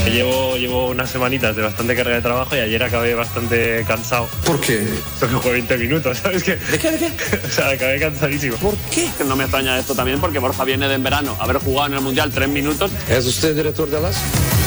Llevo unas semanitas de bastante carga de trabajo y ayer acabé bastante cansado. ¿Por qué? Solo jugué 20 minutos, ¿sabes qué? ¿De qué? O sea, acabé cansadísimo. ¿Por qué? No me extraña esto también porque Borja viene de en verano haber jugado en el Mundial 3 minutos. ¿Es usted director de las?